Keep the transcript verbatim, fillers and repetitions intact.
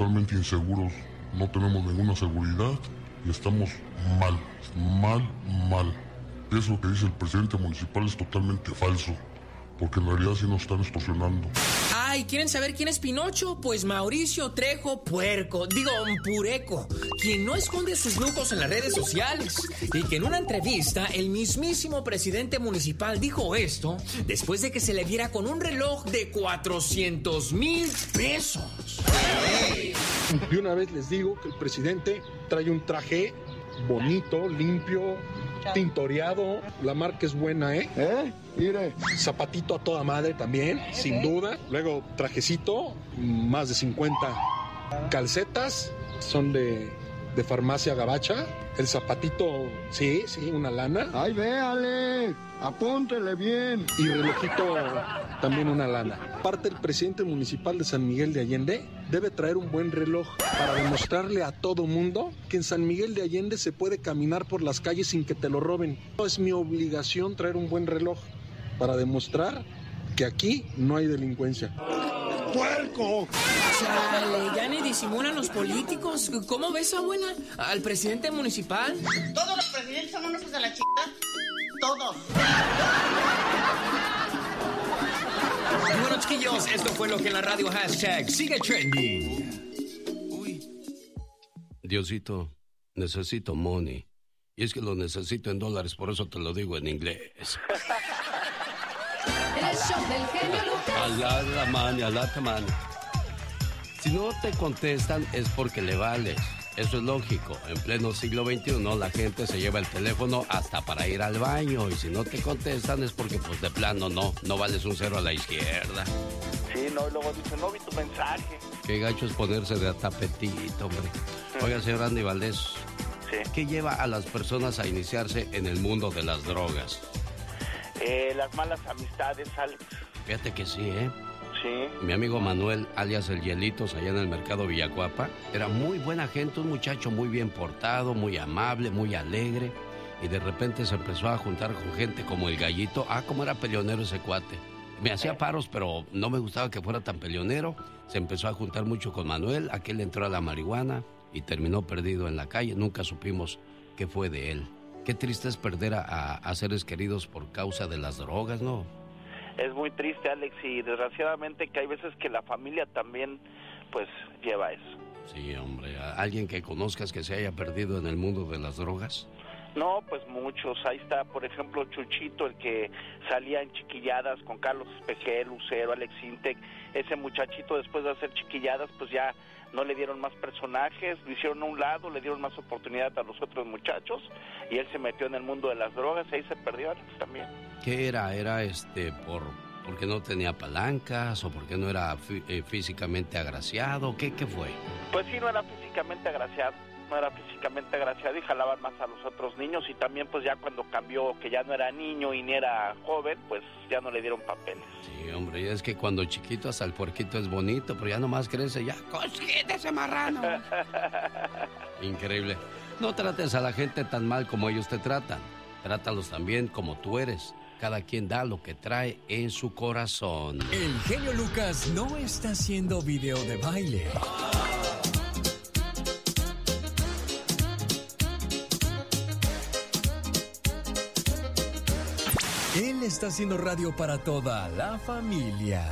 totalmente inseguros, no tenemos ninguna seguridad y estamos mal, mal, mal. Eso que dice el presidente municipal es totalmente falso, porque en realidad sí nos están extorsionando. Ay, ¿quieren saber quién es Pinocho? Pues Mauricio Trejo Puerco, digo, Pureco, quien no esconde sus lujos en las redes sociales. Y que en una entrevista, el mismísimo presidente municipal dijo esto después de que se le viera con un reloj de cuatrocientos mil pesos. Y una vez les digo que el presidente trae un traje bonito, limpio, tintoreado, la marca es buena, ¿eh? ¿Eh? Mire. Zapatito a toda madre también, ¿Eh? Sin duda. Luego trajecito, más de cincuenta. Calcetas, son de, de farmacia gabacha. El zapatito, sí, sí, una lana. ¡Ay, véale! Apúntele bien. Y relojito, también una lana. Aparte, el presidente municipal de San Miguel de Allende debe traer un buen reloj para demostrarle a todo mundo que en San Miguel de Allende se puede caminar por las calles sin que te lo roben. Es mi obligación traer un buen reloj para demostrar que aquí no hay delincuencia. ¡Puerco! Chale, ya ni disimulan los políticos. ¿Cómo ves, abuela? ¿Al presidente municipal? Todos los presidentes son unos de la chica. Todos. Y bueno, chiquillos, esto fue lo que en la radio hashtag sigue trending. Uy. Diosito, necesito money. Y es que lo necesito en dólares, por eso te lo digo en inglés. El show del genio Lucas. Alá la mano, alá la mano. Si no te contestan es porque le vales. Eso es lógico. En pleno siglo veintiuno la gente se lleva el teléfono hasta para ir al baño. Y si no te contestan es porque pues de plano no, no vales un cero a la izquierda. Sí, no, y luego dice, no vi tu mensaje. Qué gacho es ponerse de tapetito, hombre. Oiga, señor Andy Valdés, sí. ¿Qué lleva a las personas a iniciarse en el mundo de las drogas? Eh, las malas amistades, Alex. Fíjate que sí, ¿eh? Sí. Mi amigo Manuel, alias El Hielitos, allá en el mercado Villacuapa, era muy buena gente, un muchacho muy bien portado, muy amable, muy alegre, y de repente se empezó a juntar con gente como el Gallito. Ah, cómo era peleonero ese cuate. Me hacía paros, pero no me gustaba que fuera tan peleonero. Se empezó a juntar mucho con Manuel, aquel entró a la marihuana y terminó perdido en la calle. Nunca supimos qué fue de él. Qué triste es perder a, a seres queridos por causa de las drogas, ¿no? Es muy triste, Alex, y desgraciadamente que hay veces que la familia también, pues, lleva eso. Sí, hombre. ¿Alguien que conozcas que se haya perdido en el mundo de las drogas? No, pues muchos. Ahí está, por ejemplo, Chuchito, el que salía en Chiquilladas con Carlos Especial, Lucero, Alex Intec. Ese muchachito, después de hacer Chiquilladas, pues ya no le dieron más personajes, lo hicieron a un lado, le dieron más oportunidad a los otros muchachos, y él se metió en el mundo de las drogas, y ahí se perdió, Alex, también. ¿Qué era? ¿Era este por porque no tenía palancas o porque no era fí- eh, físicamente agraciado? ¿Qué, ¿Qué fue? Pues sí, no era físicamente agraciado, no era físicamente agraciado y jalaban más a los otros niños, y también pues ya cuando cambió, que ya no era niño y ni era joven, pues ya no le dieron papeles. Sí, hombre, y es que cuando chiquito hasta el puerquito es bonito, pero ya nomás crece, ya, ¡cosquete ese marrano! Increíble. No trates a la gente tan mal como ellos te tratan, trátalos también como tú eres. Cada quien da lo que trae en su corazón. El genio Lucas no está haciendo video de baile. Él está haciendo radio para toda la familia.